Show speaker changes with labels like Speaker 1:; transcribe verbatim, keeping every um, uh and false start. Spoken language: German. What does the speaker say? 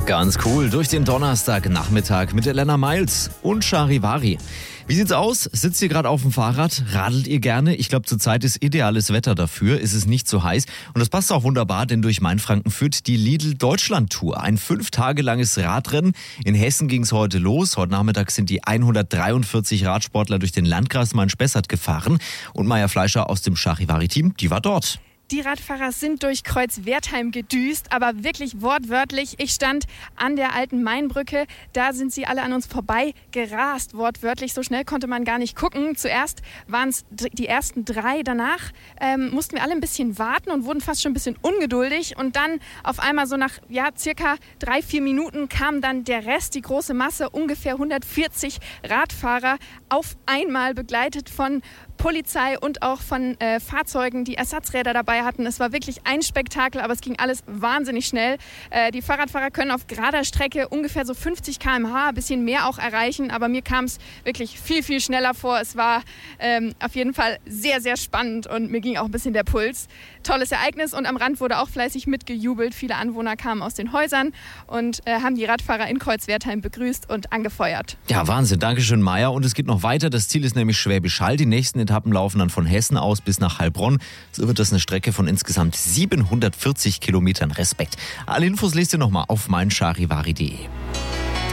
Speaker 1: Ganz cool, durch den Donnerstagnachmittag mit Elena Miles und Charivari. Wie sieht's aus? Sitzt ihr gerade auf dem Fahrrad? Radelt ihr gerne? Ich glaube, zurzeit ist ideales Wetter dafür. Es ist nicht so heiß. Und das passt auch wunderbar, denn durch Mainfranken führt die Lidl Deutschland Tour. Ein fünf Tage langes Radrennen. In Hessen ging's heute los. Heute Nachmittag sind die hundertdreiundvierzig Radsportler durch den Landkreis Main-Spessart gefahren. Und Maja Fleischer aus dem Charivari-Team, die war dort.
Speaker 2: Die Radfahrer sind durch Kreuz-Wertheim gedüst, aber wirklich wortwörtlich. Ich stand an der alten Mainbrücke, da sind sie alle an uns vorbei gerast, wortwörtlich. So schnell konnte man gar nicht gucken. Zuerst waren es die ersten drei, danach ähm, mussten wir alle ein bisschen warten und wurden fast schon ein bisschen ungeduldig. Und dann auf einmal so nach ja, circa drei, vier Minuten kam dann der Rest, die große Masse, ungefähr hundertvierzig Radfahrer, auf einmal begleitet von Polizei und auch von äh, Fahrzeugen, die Ersatzräder dabei hatten. Es war wirklich ein Spektakel, aber es ging alles wahnsinnig schnell. Äh, die Fahrradfahrer können auf gerader Strecke ungefähr so fünfzig Kilometer pro Stunde, ein bisschen mehr auch erreichen, aber mir kam es wirklich viel, viel schneller vor. Es war ähm, auf jeden Fall sehr, sehr spannend und mir ging auch ein bisschen der Puls. Tolles Ereignis und am Rand wurde auch fleißig mitgejubelt. Viele Anwohner kamen aus den Häusern und äh, haben die Radfahrer in Kreuz-Wertheim begrüßt und angefeuert.
Speaker 1: Ja, Wahnsinn. Dankeschön, Maja. Und es geht noch weiter. Das Ziel ist nämlich Schwäbisch Hall. Die nächsten Etappen laufen dann von Hessen aus bis nach Heilbronn. So wird das eine Strecke von insgesamt siebenhundertvierzig Kilometern. Respekt. Alle Infos lest ihr nochmal auf mein charivari punkt de.